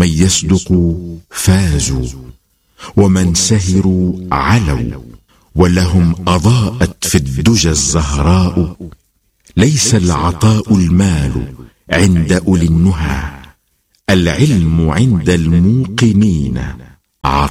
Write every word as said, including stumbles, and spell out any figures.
من يصدقوا فازوا، ومن سهروا علوا، ولهم أضاءت في الدجى الزهراء. ليس العطاء المال عند أولي النهى، العلم عند الموقنين عطاء.